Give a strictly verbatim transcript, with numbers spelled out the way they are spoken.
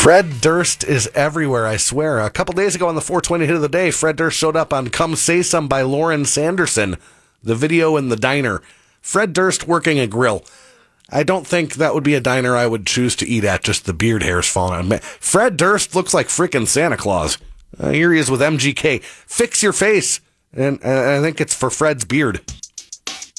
Fred Durst is everywhere, I swear. A couple days ago on the four twenty hit of the day, Fred Durst showed up on Come Say Some by Lauren Sanderson, the video in the diner. Fred Durst working a grill. I don't think that would be a diner I would choose to eat at, just the beard hairs falling on. Fred Durst looks like freaking Santa Claus. Uh, here he is with M G K. Fix your face. And uh, I think it's for Fred's beard.